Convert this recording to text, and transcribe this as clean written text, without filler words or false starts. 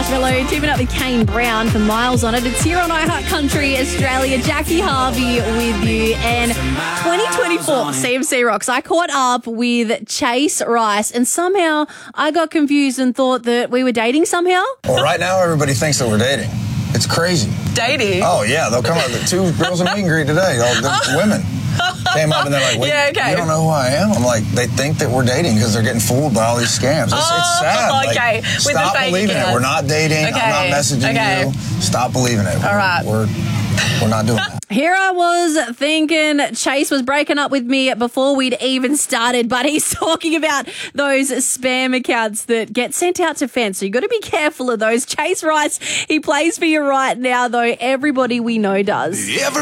Marshmallow teaming up with Kane Brown for Miles on it. It's here on iHeart Country Australia. Jackie Harvey with you. And 2024 CMC Rocks, I caught up with Chase Rice and somehow I got confused and thought that we were dating somehow. Well, right now everybody thinks that we're dating. It's crazy. Dating? Oh, yeah. They'll come up with 2 girls in meet and greet today. The women came up and they're like, wait, you don't know who I am? I'm like, they think that we're dating because they're getting fooled by all these scams. It's sad. Okay. Like, stop believing it. We're not dating. I'm not messaging you. Stop believing it. All right. We're not doing that. Here I was thinking Chase was breaking up with me before we'd even started, but he's talking about those spam accounts that get sent out to fans. So you got to be careful of those. Chase Rice, he plays for you right now, though everybody we know does.